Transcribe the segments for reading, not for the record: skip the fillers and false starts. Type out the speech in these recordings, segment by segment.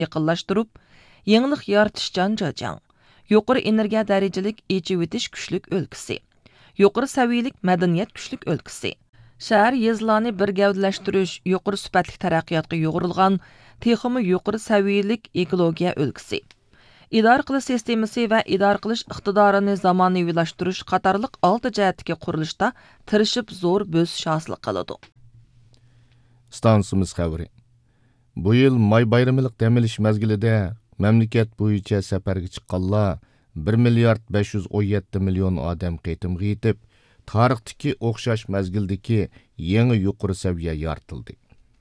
yaqinlashtirib, yenilik yaratishchan jajang, yuqori energiya darajalik echivitish kuchlik o'lkisi, yuqori saviyalik madaniyat kuchlik o'lkisi, shahar yezlarni bir gavdalashtirish, yuqori sifatli taraqqiyotga yo'g'rilgan, texmi yuqori saviyalik ekologiya o'lkisi, idora qilish sistemasi va idora qilish iqtidorini zamonaviylashtirish qatorliq 6 jihatdagi qurilishda tirishib zo'r bo'sish hosil qiladi. Stansimiz xabari. Bu yil may bayramlik demilish mezgilida mamlakat bo'yicha safarga chiqqanlar 1 milliard 517 million odam qaytimga yetib, tarixdagi o'xshash mezgildagi yangi yuqori saviya yaratildi.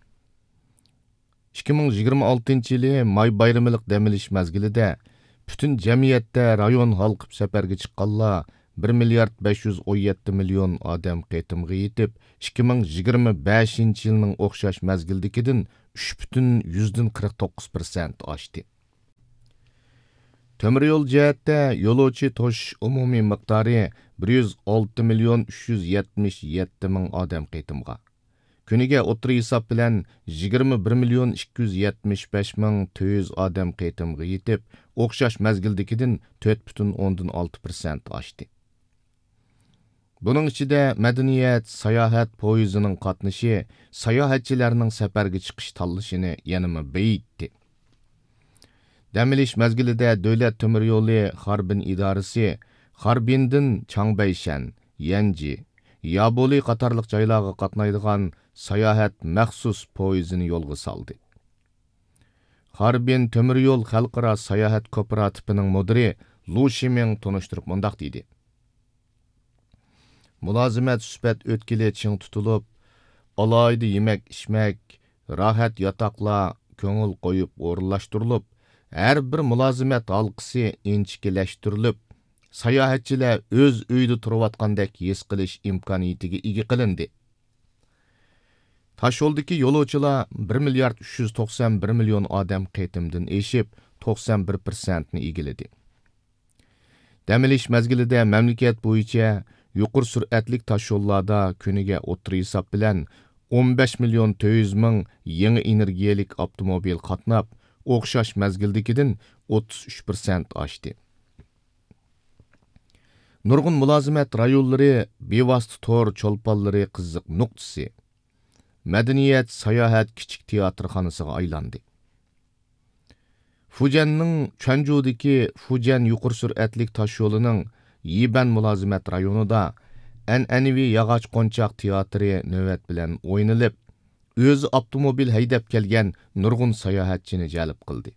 2026-yili may bayramlik demilish mezgilida bütün jamiyatda rayon halqib safarga chiqqanlar 1 milliard 517 million odam qaytimga yetib, 2025-yilning o'xshash mezgildagidan 3,49% oshdi. Temir yo'l jihatda yo'lovchi to'shish umumiy miqdori 106 million 377 ming odam qaytimga. Kuniga o'tri hisob bilan 21 million 275 ming 400 odam qaytimga yetib, o'xshash mezgildagidan 4,6% oshdi. Bunun ichida madaniyat, sayohat poyezining qatnashi sayohatchilarning safarga chiqish tanlashini yanama beyitdi. Damilish mezgilida Davlat temir yo'li Harbin idorasi Harbindan Changbayshan, Yanji, Yaboli qatorliq joylarga qatnaydigan sayohat maxsus poyezini yo'lga soldi. Harbin temir yo'l xalqaro sayohat kooperativining mudiri Lu Shiming tunishtirib mundaq dedi. Mulozimat suhbat o'tkili ching tutilib, alayda yemek-ichmak, rahat yotoqlar ko'ngil qo'yib o'rinlashtirilib, har bir mulozimat halqisi inchikilashtirilib, sayohatchilar o'z uyida turayotgandek his qilish imkoniyatiga ega qilindi. Taşyoldaki yo'lovchilar 1 milliard 391 million odam qaytimdan eshib 91%ni egiledi. Damilish mezgilida mamlakat bo'yicha yuqori sur'atlik taşyollarda kuniga o'tri hisob bilan 15 million 400 ming yangi energiyalik avtomobil qatnab, o'xshash mezgildagidan 33% oshdi. Nurg'un mulozimat rayonlari bevosita to'r cho'lponlari qiziq nuqtasi. Madaniyat sayohat kichik teatrxonasiga aylandi. Fujianning Chanjudagi Fujian yuqori sur'atlik taşyolining Yiban mulozimat rayonida an'anaviy yog'och qo'nchoq teatri navbat bilan o'ynalib, o'zi avtomobil haydab kelgan nurg'un sayohatchini jalb qildi.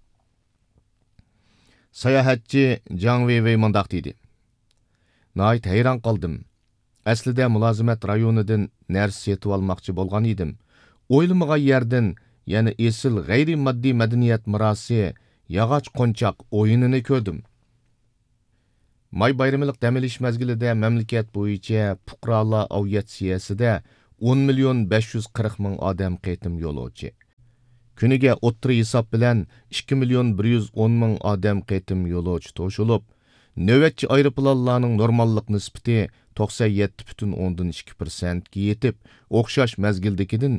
Sayohatchi Jang Wei mundaq dedi. Nayt hayron qoldim. Aslida mulozimat rayonidan narsa setib olmoqchi bo'lgan edim. O'ylamagan yerdan yana esil g'ayri moddiy madaniyat mirosi yog'och qo'nchoq o'yinini ko'rdim. May bayramilik damilish mezgilida mamlakat bo'yicha fuqarolar aviatsiyasida 10 million 540 ming odam qaytim yo'lovchi. Kuniga o'tri hisob bilan 2 million 110 ming odam qaytim yo'lovchi to'shilib, navbatchi aeroplanlarning normallik nisbati 97,2% ga yetib, o'xshash mezgildagidan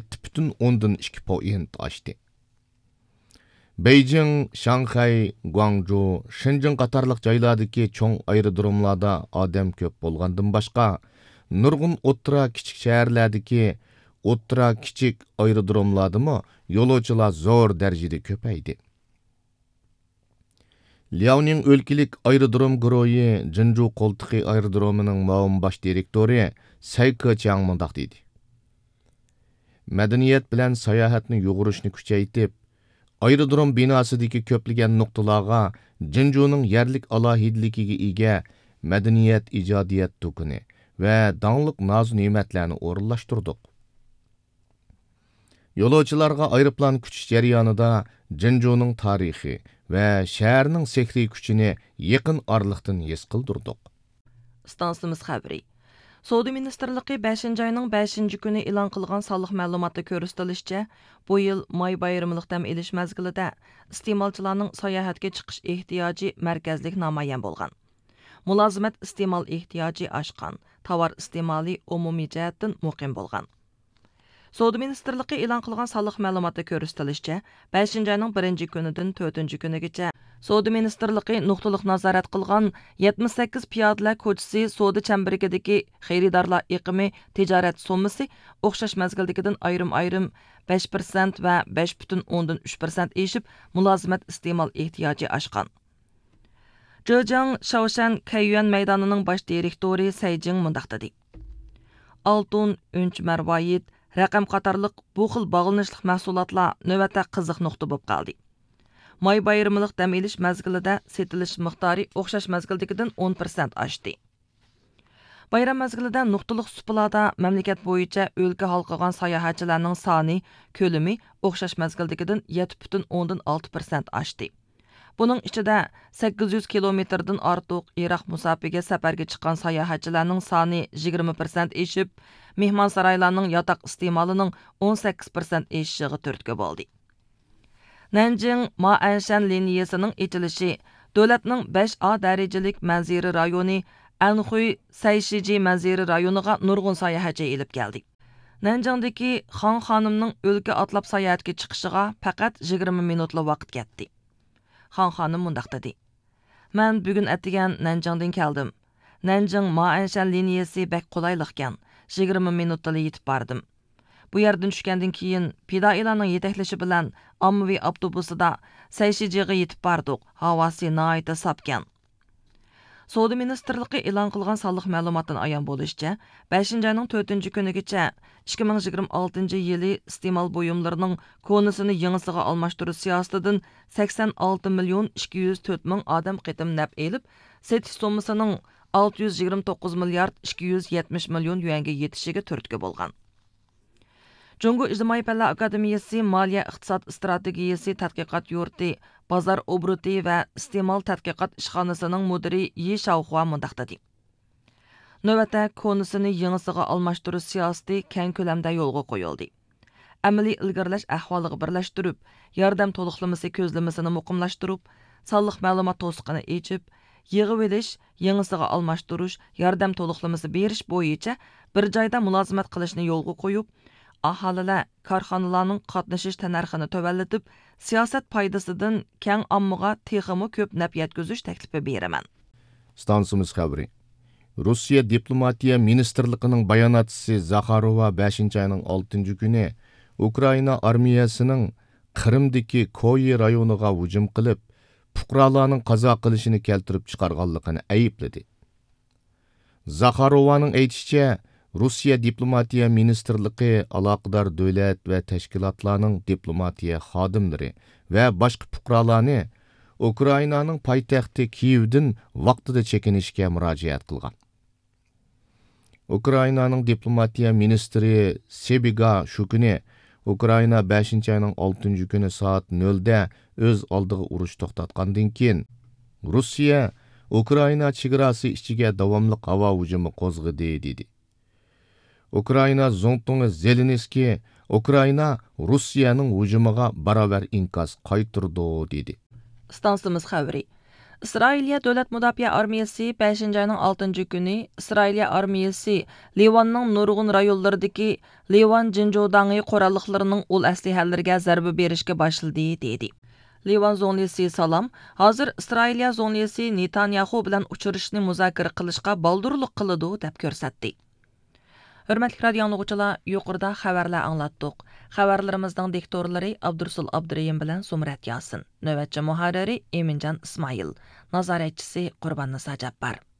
7,2% oshdi. Beijing, Shanghai, Guangzhou, Shenzhen qatorliq joylardagi cho'ng aerodromlarda odam ko'p bo'lgandan boshqa, nurg'un o'tira kichik shaharlardagi o'tira kichik aerodromlardami yo'lovchilar zo'r darajada ko'paydi. Liaoning o'lkalik aerodrom guruhi Jinju qo'ltiqi aerodromining muavin bosh direktori Sayke Chang mundaq dedi. Madaniyat bilan sayohatni yo'g'irishni kuchaytirib, aerodrom binosidagi ko'plagan nuqtalarga Jinjuning yerlik alohidligiga ega madaniyat ijodiyat to'kini va donliq noz-ne'matlarni o'rinlashtirdik. Yo'lovchilarga aeroplan kutish jarayonida Jinjuning tarixi va shaharning sehriy kuchini yaqin orliqdan his qildirdik. Stansimiz xabari. Savdo Ministerligi 5-oyning 5-kuni e'lon qilgan sonliq ma'lumotda ko'rsatilishicha, bu yil may bayramilik dam olish mezgilida iste'molchilarning sayohatga chiqish ehtiyoji markazlik namoyon bo'lgan. Mulozimat iste'mol ehtiyoji oshgan, tovar iste'moli umumiy jihatdan muqim bo'lgan. Savdo Ministerligi e'lon qilgan sonliq ma'lumotda ko'rsatilishicha, 5-oyning 1-kunidan 4-kunigacha Savdo Ministerligi nuqtaliq nazorat qilgan 78 piyodalar ko'chasi savdo chambarigidagi xaridorlar iqimi tijorat summasi o'xshash mazgildagidan ayrim 5% va 5,3% eshib, mulozimat iste'mol ehtiyoji oshgan. Zhejiang Shaoshan Kaiyuan maydonining bosh direktori Sayjing mundaq dedi. Altun, o'nch marvoyit, raqam qatorliq bu xil bog'lanishliq mahsulotlar navbatda qiziq nuqta bo'lib qoldi. May bayramilik dam olish mazgilida setilish miqdori o'xshash mazgildagidan 10% oshdi. Bayram mazgilida nuqtaliq supalarda mamlakat bo'yicha o'lka halqagan sayohatchilarning soni, ko'lami o'xshash mazgildagidan 7,6% oshdi. Buning ichida 800 kilometrdan ortiq Iroq musofiga safarga chiqqan sayohatchilarning soni 20% eshib, mehmonsaroylarning yotoq iste'molining 18% eshishiga turtki bo'ldi. Nanjing Ma'anshan liniyasining ochilishi davlatning 5A darajalik manziri rayoni Anhui Sayshiji manziri rayoniga nurg'un sayohatchi elib keldi. Nanjingdagi Xon xonimning o'lka otlab sayohatga chiqishiga faqat 20 minutli vaqt ketdi. Xon xonim mundaq dedi. Men bugun atigan Nanjingdan keldim. Nanjing Ma'anshan liniyasi bek qulayliqkan. 20 minutda yetib bardim. Bu yerdan tushgandan keyin pidoilarning yetaklashi bilan ommaviy avtobusida Sayshijiga yetib bardik. Havosi nihoyatda sopgan. Savdo Ministerligi e'lon qilgan sonliq ma'lumotdan ayon bo'lishicha, 5-oyning 4-kunigacha 2026-yili iste'mol buyumlarining konusini yangisiga almashtirish siyosatidan 86,204,000 odam qitim naf elib, setish summasining 629,270,000,000 yuanga yetishiga turtki bo'lgan. Jungo İjtimoiy Fanlar Akademiyasi Moliya iqtisod strategiyasi tadqiqot yurti, bozor obro'ti va iste'mol tadqiqot ishxonasining mudiri Yi Shaohua mundaq dedi. Navbatda konusini yangisiga almashtirish siyosati keng ko'lamda yo'lga qo'yildi. Amaliy ilgirlash ahvoliga birlashtirib, yordam to'liqlamasi ko'zlamasini muqimlashtirib, sonliq ma'lumot to'siqini echib, yig'ib olish, yangisiga almashtirish, yordam to'liqlamasi berish bo'yicha bir joyda mulozimat qilishni yo'lga qo'yib, aholilar korxonalarning qatnashish tanarxini tovanlatib, siyosat foydasidan keng ommaga texmi ko'p naf yetkazish taklifi beraman. Stansimiz xabari. Rossiya diplomatiya ministerligining bayonotchisi Zakharova 5-oyning 6-kuni Ukraina armiyasining Qrimdagi Koyi rayoniga hujum qilib, fuqarolarning qazo qilishini keltirib chiqarganligini aybladi. Zakharovaning aytishicha, Rossiya diplomatiya ministerligi aloqador davlat va tashkilotlarning diplomatiya xodimlari va boshqa fuqarolarni Ukrainaning poytaxti Kiyevdan vaqtida chekinishga murojaat qilgan. Ukrainaning diplomatiya ministri Sebiga shu kuni Ukraina 5-oyning 6-kuni soat 0da o'z oldiga urush to'xtatgandan keyin Rossiya Ukraina chegarasi ichiga davomli havo hujumi qo'zg'adi dedi. Ukraina Zontoni Zelenskiy Ukraina Rossiyaning hujumiga barobar inkos qaytirdi dedi. Stansimiz xabari. İsrailiya Davlat Müdafiə Armiyası 5-oyning 6-kuni İsrailiya armiyasi Livanning nurg'un rayonlaridagi Livan Jinjodangi qurolliqlarining ul aslihalariga zarba berishga boshladi dedi. Livan zonlisi Salam hozir İsrailiya zonlisi Netanyahu bilan uchrashishni muzokara qilishga baldurlik qiladi deb ko'rsatdi. Hürmetli radio anlıqçılar, yuqorida xabarlar anglatdik. Xabarlarimizning diktorlari Abdursul Abdurayim bilan Sumrat Yasin. Navbatchi muharriri Eminjon Ismoil. Nazoratchisi Qurbon Nisa Jabbar.